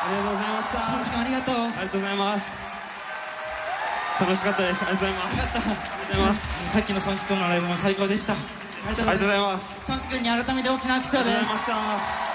ありがとうございました。 三くんありがとう。 ありがとうございます。楽しかったです。ありがとうございます。ありがとうございます。 さっきの孫子くんのライブも最高でした。 ありがとうございます。 孫子くんに改めて大きな拍手をです。 ありがとうございました。